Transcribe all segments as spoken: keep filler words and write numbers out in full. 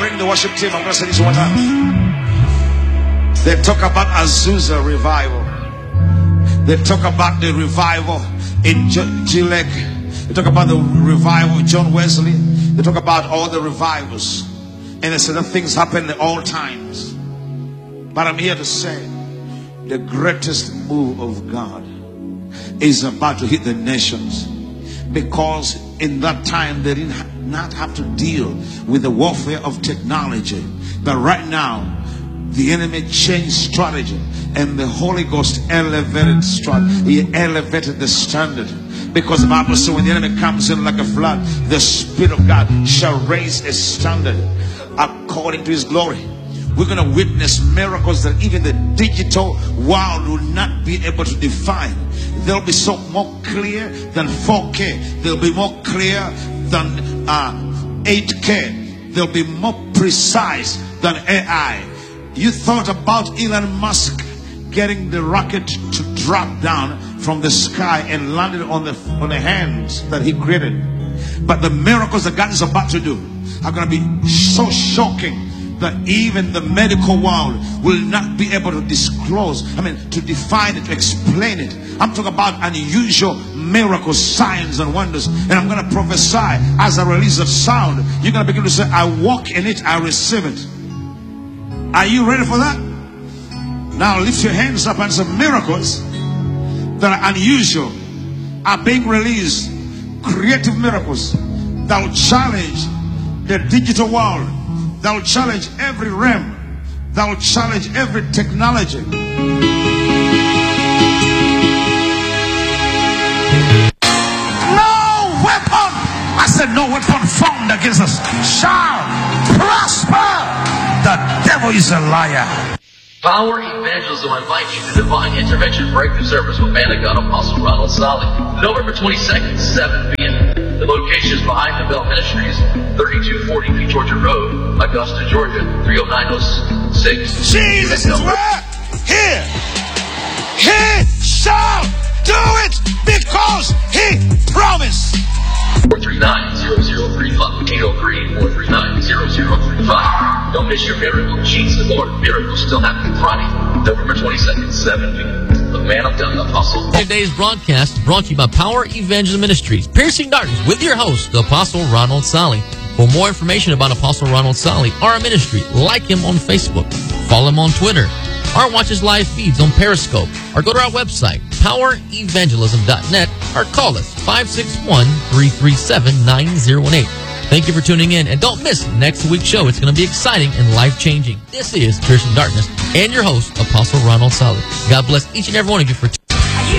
bring the worship team. I'm going to say this one time. They talk about Azusa revival. They talk about the revival in Gilek. They talk about the revival of John Wesley. They talk about all the revivals. And they say that things happen at all times. But I'm here to say the greatest move of God is about to hit the nations. Because in that time they did not have to deal with the warfare of technology. But right now, the enemy changed strategy. And the Holy Ghost elevated strategy. He elevated the standard. Because the Bible says when the enemy comes in like a flood, the Spirit of God shall raise a standard according to His glory. We're going to witness miracles that even the digital world will not be able to define. They'll be so more clear than four K. They'll be more clear than uh, eight K. They'll be more precise than A I. You thought about Elon Musk getting the rocket to drop down from the sky and landed on the on the hands that he created. But the miracles that God is about to do are going to be so shocking that even the medical world will not be able to disclose, I mean, to define it, to explain it. I'm talking about unusual miracles, signs and wonders. And I'm going to prophesy as I release that sound. You're going to begin to say, I walk in it, I receive it. Are you ready for that? Now lift your hands up and say, miracles that are unusual are being released. Creative miracles that will challenge the digital world, that will challenge every realm, that will challenge every technology. No weapon, I said no weapon formed against us shall prosper. The devil is a liar. Power Evangelism invites you to Divine Intervention Breakthrough Service with man of God Apostle Ronald Solly, November twenty-second, seven p m The location is behind the Bell Ministries, thirty-two forty P Georgia Road, Augusta, Georgia, three oh nine oh six. Jesus is where? Here. He shall do it because He promised. four three nine, zero zero three five, eight oh three, four three nine, zero zero three five. Don't miss your miracle. Jesus the Lord. Miracles still happening Friday, November twenty-second, seven p m The man of God, Apostle. Today's broadcast brought to you by Power Evangelism Ministries, Piercing Darkness, with your host, the Apostle Ronald Solly. For more information about Apostle Ronald Solly, our ministry, like him on Facebook, follow him on Twitter, or watch his live feeds on Periscope, or go to our website, power evangelism dot net, or call us five six one, three three seven, nine zero one eight. Thank you for tuning in, and don't miss next week's show. It's going to be exciting and life-changing. This is Piercing Darkness, and your host, Apostle Ronald Solly. God bless each and every one of you for tuning in.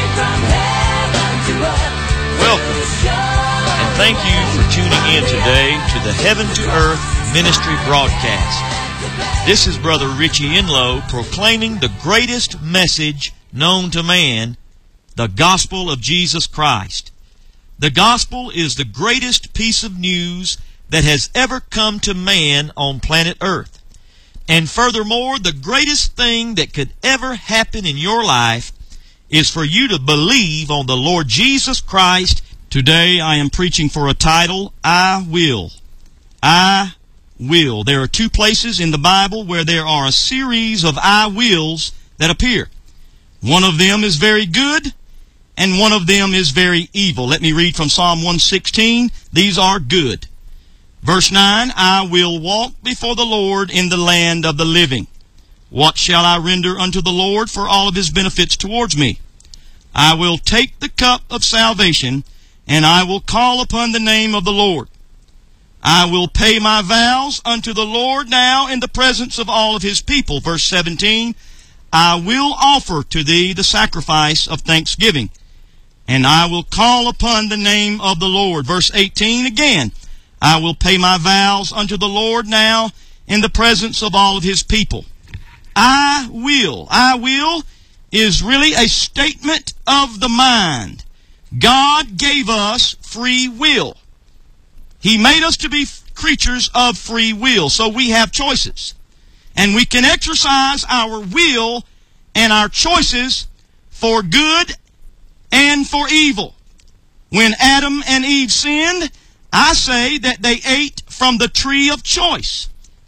Welcome, and thank you for tuning in today to the Heaven to Earth Ministry broadcast. This is Brother Richie Enlow proclaiming the greatest message known to man, the gospel of Jesus Christ. The gospel is the greatest piece of news that has ever come to man on planet Earth. And furthermore, the greatest thing that could ever happen in your life is for you to believe on the Lord Jesus Christ. Today I am preaching for a title, I Will. I Will. There are two places in the Bible where there are a series of I wills that appear. One of them is very good, and one of them is very evil. Let me read from Psalm one sixteen. These are good. Verse nine, I will walk before the Lord in the land of the living. What shall I render unto the Lord for all of His benefits towards me? I will take the cup of salvation, and I will call upon the name of the Lord. I will pay my vows unto the Lord now in the presence of all of His people. Verse seventeen, I will offer to thee the sacrifice of thanksgiving, and I will call upon the name of the Lord. Verse eighteen again, I will pay my vows unto the Lord now in the presence of all of His people. I will. I will is really a statement of the mind. God gave us free will. He made us to be creatures of free will, so we have choices. And we can exercise our will and our choices for good and for evil. When Adam and Eve sinned, I say that they ate from the tree of choice.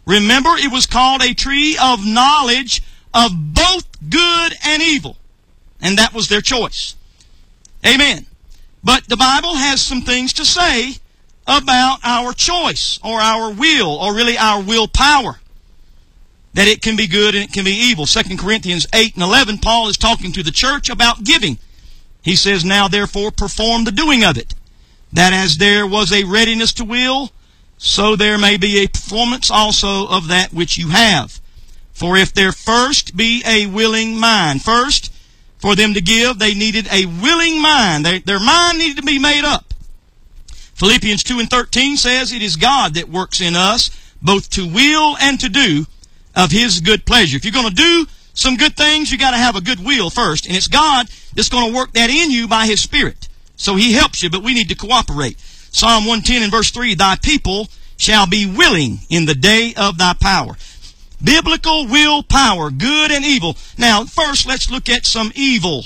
Remember, it was called a tree of knowledge of both good and evil. And that was their choice. Amen. But the Bible has some things to say about our choice, or our will, or really our willpower. That it can be good and it can be evil. Second Corinthians eight and eleven, Paul is talking to the church about giving. He says, now therefore perform the doing of it, that as there was a readiness to will, so there may be a performance also of that which you have. For if there first be a willing mind, first, for them to give, they needed a willing mind. They, their mind needed to be made up. Philippians two and thirteen says, it is God that works in us, both to will and to do of His good pleasure. If you're going to do some good things, you got to have a good will first. And it's God that's going to work that in you by His Spirit. So He helps you, but we need to cooperate. Psalm one ten and verse three, thy people shall be willing in the day of thy power. Biblical willpower, good and evil. Now, first, let's look at some evil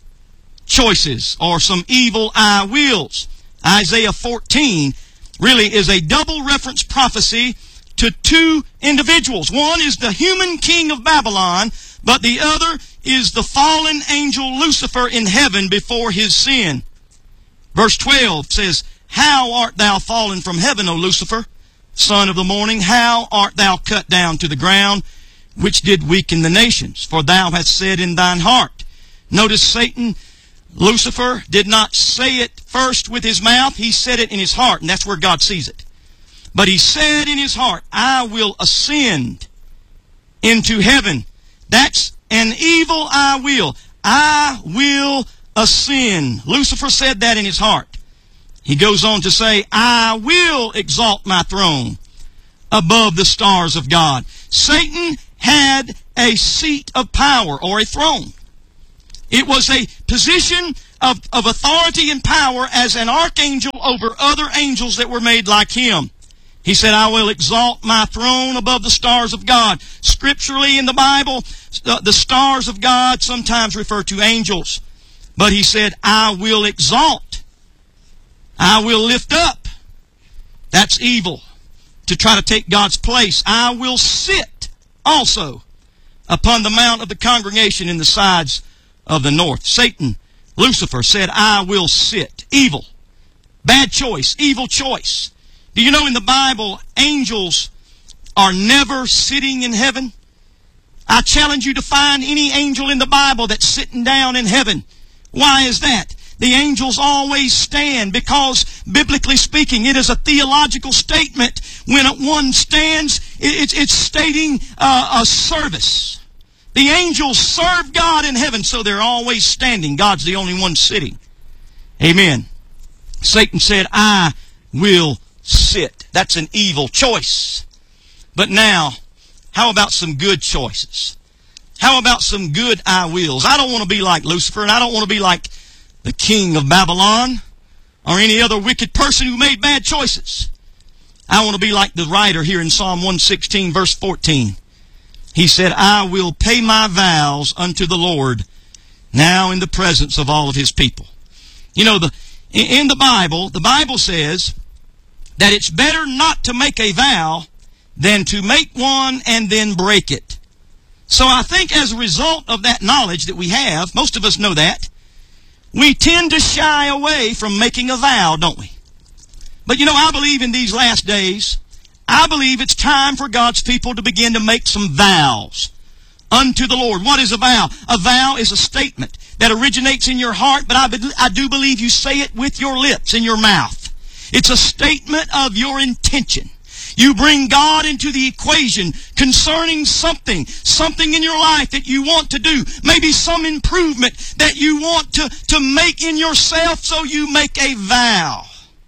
choices, or some evil I wills. Isaiah fourteen really is a double reference prophecy to two individuals. One is the human king of Babylon, but the other is the fallen angel Lucifer in heaven before his sin. Verse twelve says, how art thou fallen from heaven, O Lucifer, son of the morning? How art thou cut down to the ground, which did weaken the nations? For thou hast said in thine heart. Notice Satan, Lucifer, did not say it first with his mouth. He said it in his heart, and that's where God sees it. But he said in his heart, I will ascend into heaven. That's an evil I will. I will ascend. Lucifer said that in his heart. He goes on to say, I will exalt my throne above the stars of God. Satan had a seat of power, or a throne. It was a position of, of authority and power as an archangel over other angels that were made like him. He said, I will exalt my throne above the stars of God. Scripturally in the Bible, the stars of God sometimes refer to angels. But he said, I will exalt. I will lift up. That's evil, to try to take God's place. I will sit also upon the mount of the congregation in the sides of the north. Satan, Lucifer, said, I will sit. Evil. Bad choice. Evil choice. Do you know in the Bible, angels are never sitting in heaven? I challenge you to find any angel in the Bible that's sitting down in heaven. Why is that? The angels always stand, because, biblically speaking, it is a theological statement. When one stands, it's, it's stating uh, a service. The angels serve God in heaven, so they're always standing. God's the only one sitting. Amen. Satan said, I will sit. That's an evil choice. But now, how about some good choices? How about some good I wills? I don't want to be like Lucifer, and I don't want to be like the king of Babylon, or any other wicked person who made bad choices. I want to be like the writer here in Psalm one sixteen, verse fourteen. He said, I will pay my vows unto the Lord now in the presence of all of His people. You know, the in the Bible, the Bible says that it's better not to make a vow than to make one and then break it. So I think as a result of that knowledge that we have, most of us know that, we tend to shy away from making a vow, don't we? But you know, I believe in these last days, I believe it's time for God's people to begin to make some vows unto the Lord. What is a vow? A vow is a statement that originates in your heart, but I, I do believe you say it with your lips, in your mouth. It's a statement of your intention. You bring God into the equation concerning something, something in your life that you want to do, maybe some improvement that you want to, to make in yourself, so you make a vow.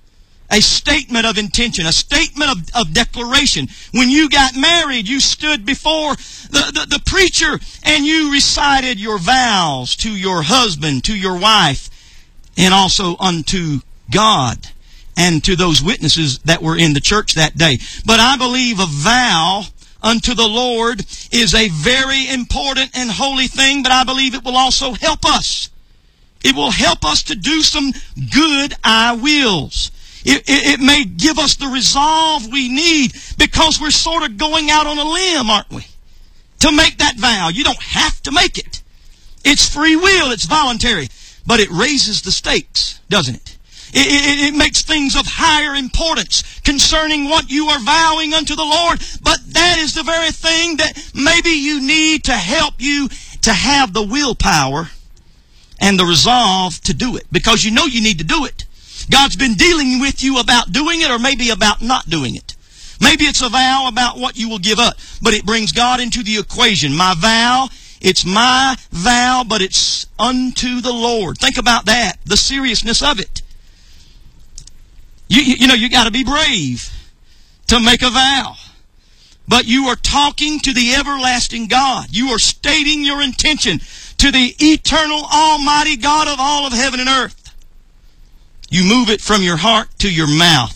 A statement of intention, a statement of, of declaration. When you got married, you stood before the, the, the preacher and you recited your vows to your husband, to your wife, and also unto God, and to those witnesses that were in the church that day. But I believe a vow unto the Lord is a very important and holy thing, but I believe it will also help us. It will help us to do some good I wills. It, it, it may give us the resolve we need, because we're sort of going out on a limb, aren't we? To make that vow. You don't have to make it. It's free will. It's voluntary. But it raises the stakes, doesn't it? It, it, it makes things of higher importance concerning what you are vowing unto the Lord. But that is the very thing that maybe you need to help you to have the willpower and the resolve to do it. Because you know you need to do it. God's been dealing with you about doing it, or maybe about not doing it. Maybe it's a vow about what you will give up. But it brings God into the equation. My vow, it's my vow, but it's unto the Lord. Think about that. The seriousness of it. You, you, you know, you got to be brave to make a vow. But you are talking to the everlasting God. You are stating your intention to the eternal, almighty God of all of heaven and earth. You move it from your heart to your mouth.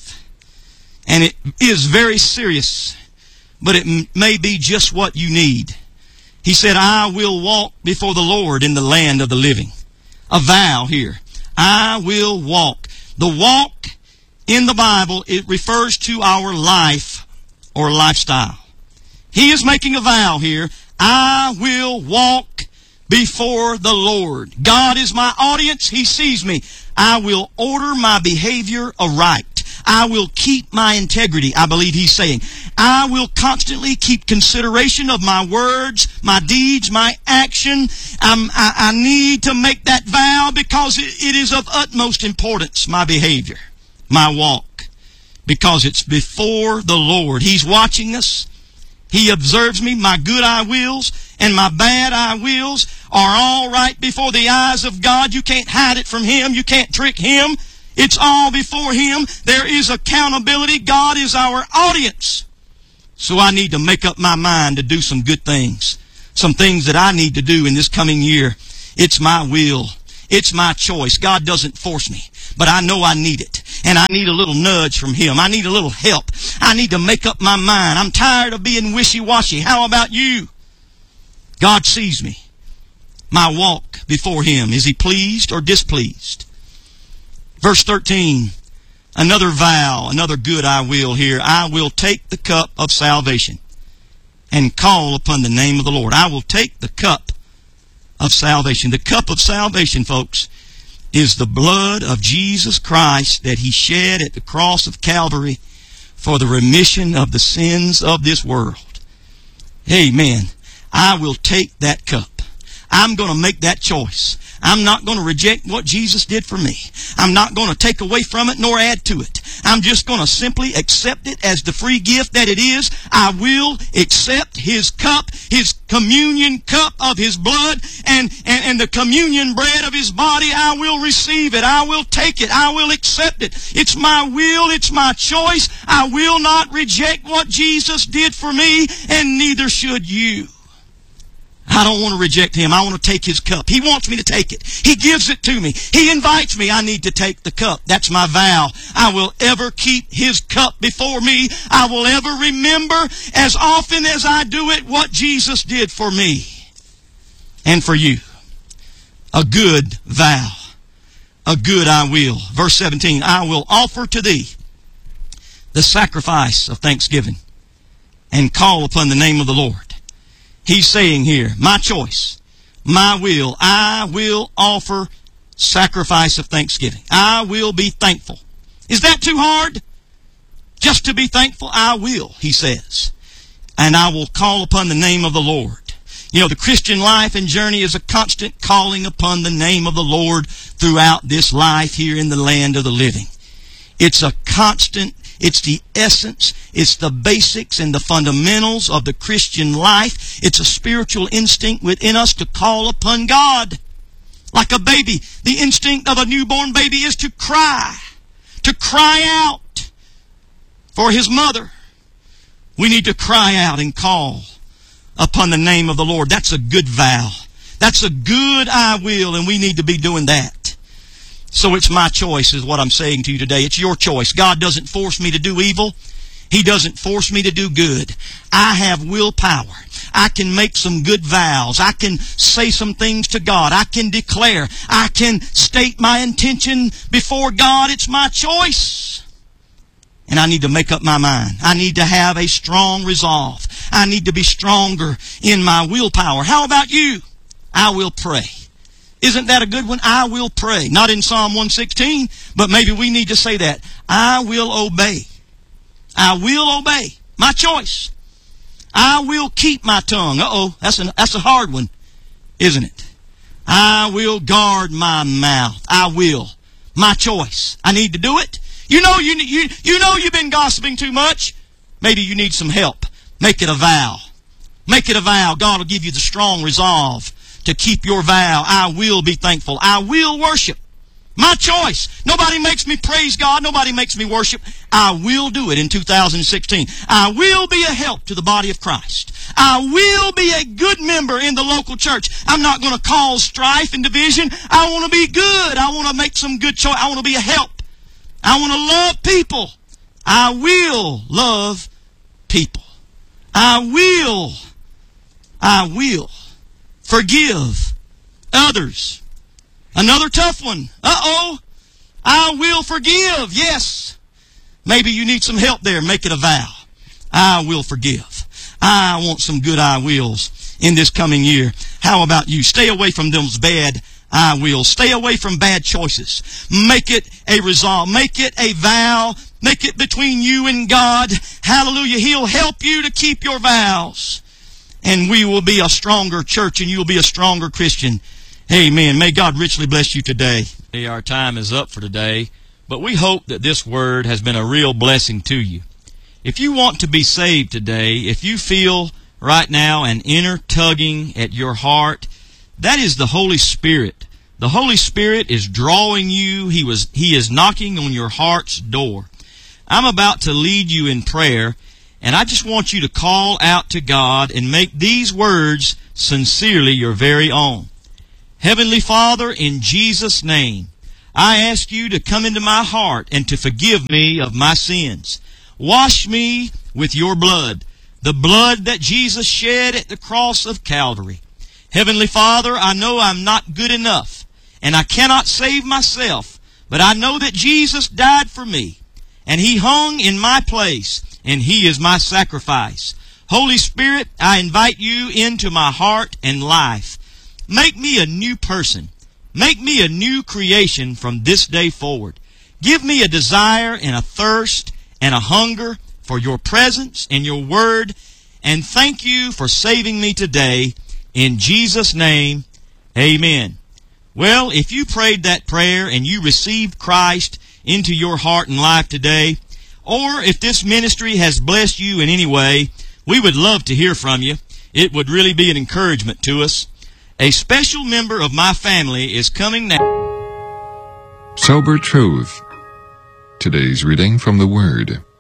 And it is very serious, but it m- may be just what you need. He said, I will walk before the Lord in the land of the living. A vow here. I will walk. The walk in the Bible, it refers to our life or lifestyle. He is making a vow here. I will walk before the Lord. God is my audience. He sees me. I will order my behavior aright. I will keep my integrity, I believe he's saying. I will constantly keep consideration of my words, my deeds, my action. Um, I, I need to make that vow because it, it is of utmost importance, my behavior, my walk, because it's before the Lord. He's watching us. He observes me. My good I wills and my bad I wills are all right before the eyes of God. You can't hide it from Him. You can't trick Him. It's all before Him. There is accountability. God is our audience. So I need to make up my mind to do some good things. Some things that I need to do in this coming year. It's my will. It's my choice. God doesn't force me. But I know I need it. And I need a little nudge from Him. I need a little help. I need to make up my mind. I'm tired of being wishy-washy. How about you? God sees me. My walk before Him. Is He pleased or displeased? Verse thirteen, another vow, another good I will here. I will take the cup of salvation and call upon the name of the Lord. I will take the cup of salvation. The cup of salvation, folks, is the blood of Jesus Christ that He shed at the cross of Calvary for the remission of the sins of this world. Amen. I will take that cup. I'm going to make that choice. I'm not going to reject what Jesus did for me. I'm not going to take away from it nor add to it. I'm just going to simply accept it as the free gift that it is. I will accept His cup, His communion cup of His blood, and, and, and the communion bread of His body. I will receive it. I will take it. I will accept it. It's my will. It's my choice. I will not reject what Jesus did for me, and neither should you. I don't want to reject Him. I want to take His cup. He wants me to take it. He gives it to me. He invites me. I need to take the cup. That's my vow. I will ever keep His cup before me. I will ever remember, as often as I do it, what Jesus did for me and for you. A good vow. A good I will. Verse seventeen, I will offer to Thee the sacrifice of thanksgiving and call upon the name of the Lord. He's saying here, my choice, my will, I will offer sacrifice of thanksgiving. I will be thankful. Is that too hard? Just to be thankful? I will, he says. And I will call upon the name of the Lord. You know, the Christian life and journey is a constant calling upon the name of the Lord throughout this life here in the land of the living. It's a constant It's the essence, it's the basics and the fundamentals of the Christian life. It's a spiritual instinct within us to call upon God. Like a baby, the instinct of a newborn baby is to cry, to cry out for his mother. We need to cry out and call upon the name of the Lord. That's a good vow. That's a good I will, and we need to be doing that. So it's my choice is what I'm saying to you today. It's your choice. God doesn't force me to do evil. He doesn't force me to do good. I have willpower. I can make some good vows. I can say some things to God. I can declare. I can state my intention before God. It's my choice. And I need to make up my mind. I need to have a strong resolve. I need to be stronger in my willpower. How about you? I will pray. Isn't that a good one? I will pray. Not in Psalm one sixteen, but maybe we need to say that. I will obey. I will obey. My choice. I will keep my tongue. Uh-oh, that's a, that's a hard one, isn't it? I will guard my mouth. I will. My choice. I need to do it. You know you, you, you know you've been gossiping too much. Maybe you need some help. Make it a vow. Make it a vow. God will give you the strong resolve to keep your vow. I will be thankful. I will worship. My choice. Nobody makes me praise God. Nobody makes me worship. I will do it in two thousand sixteen. I will be a help to the body of Christ. I will be a good member in the local church. I'm not going to cause strife and division. I want to be good. I want to make some good choice. I want to be a help. I want to love people. I will love people. I will. I will forgive others. Another tough one. Uh-oh. I will forgive. Yes. Maybe you need some help there. Make it a vow. I will forgive. I want some good I wills in this coming year. How about you? Stay away from those bad I wills. Stay away from bad choices. Make it a resolve. Make it a vow. Make it between you and God. Hallelujah. He'll help you to keep your vows. And we will be a stronger church and you'll be a stronger Christian. Amen. May God richly bless you today. Our time is up for today, but we hope that this word has been a real blessing to you. If you want to be saved today, if you feel right now an inner tugging at your heart, that is the Holy Spirit. The Holy Spirit is drawing you. He was, He is knocking on your heart's door. I'm about to lead you in prayer, and I just want you to call out to God and make these words sincerely your very own. Heavenly Father, in Jesus' name, I ask you to come into my heart and to forgive me of my sins. Wash me with your blood, the blood that Jesus shed at the cross of Calvary. Heavenly Father, I know I'm not good enough, and I cannot save myself, but I know that Jesus died for me, and He hung in my place, and He is my sacrifice. Holy Spirit, I invite you into my heart and life. Make me a new person. Make me a new creation from this day forward. Give me a desire and a thirst and a hunger for your presence and your word. And thank you for saving me today. In Jesus' name, amen. Well, if you prayed that prayer and you received Christ into your heart and life today, or if this ministry has blessed you in any way, we would love to hear from you. It would really be an encouragement to us. A special member of my family is coming now. Sober Truth. Today's reading from the Word.